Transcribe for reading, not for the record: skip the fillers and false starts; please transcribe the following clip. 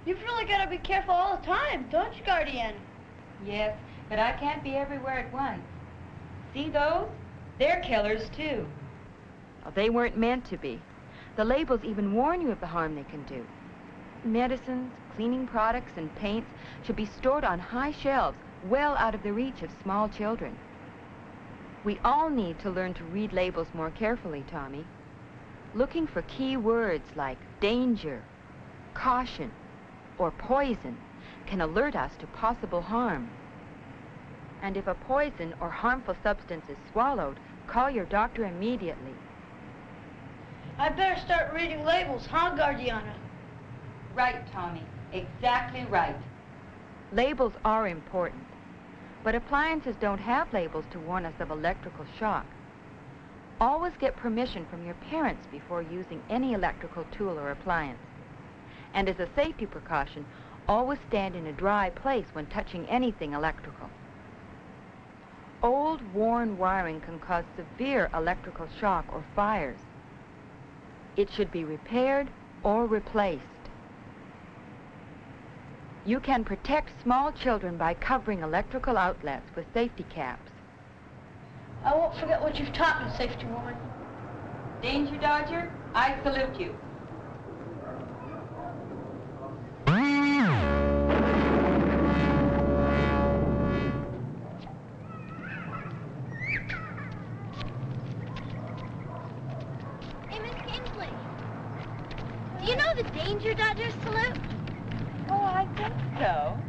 You've really got to be careful all the time, don't you, Guardian? Yes, but I can't be everywhere at once. See those? They're killers, too. Well, they weren't meant to be. The labels even warn you of the harm they can do. Medicines, cleaning products, and paints should be stored on high shelves, well out of the reach of small children. We all need to learn to read labels more carefully, Tommy. Looking for key words like danger, caution, or poison can alert us to possible harm. And if a poison or harmful substance is swallowed, call your doctor immediately. I better start reading labels, huh, Guardiana? Right, Tommy. Exactly right. Labels are important, but appliances don't have labels to warn us of electrical shock. Always get permission from your parents before using any electrical tool or appliance. And as a safety precaution, always stand in a dry place when touching anything electrical. Old, worn wiring can cause severe electrical shock or fires. It should be repaired or replaced. You can protect small children by covering electrical outlets with safety caps. I won't forget what you've taught me, Safety Woman. Danger Dodger, I salute you. Hey, Miss Kingsley. Do you know the Danger Dodger salute? Oh, I think so.